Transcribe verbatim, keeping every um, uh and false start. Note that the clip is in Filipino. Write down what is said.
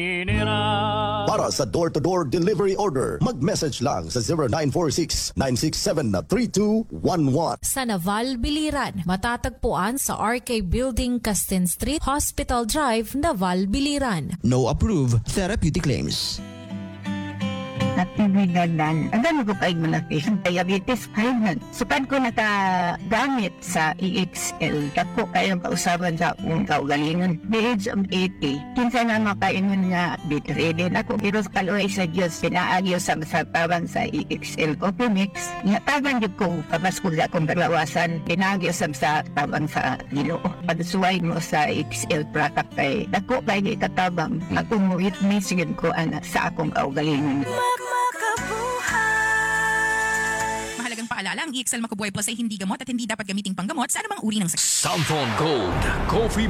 Para sa door-to-door delivery order, mag-message lang sa zero nine four six, nine six seven, three two one one. Sa Naval Biliran, matatagpuan sa R K Building, Castin Street, Hospital Drive, Naval Biliran. No approved therapeutic claims. Natibigadan. Ang dami ko kayo malaki. Diabetes pilot. Supan ko nakagamit sa E X L. Ako kayo kausaban sa akong kaugalingan. The age of eighty. Kinsa na makainon nga bedridden ako. Pero kaluay sa Diyos, pinaagyo sa masatawan sa E X L Coffee Mix. Ngatagan yun ko, papaskul sa akong kalawasan. Pinaagyo sa masatawan sa Ginoo. Pagsuway mo sa E X L product kay ako kayo ikatabang. Ako mo witness yun ko ana, sa akong kaugalingan. Mahalagang paalala, ang E X L Macabuhay Plus ay hindi gamot at hindi dapat gamiting panggamot sa anumang uri ng sakit. Santon Gold Coffee